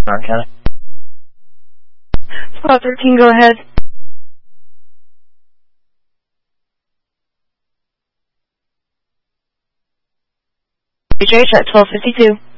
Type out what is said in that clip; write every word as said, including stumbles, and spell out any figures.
Martin County. Spot thirteen, go ahead. H H at twelve fifty-two.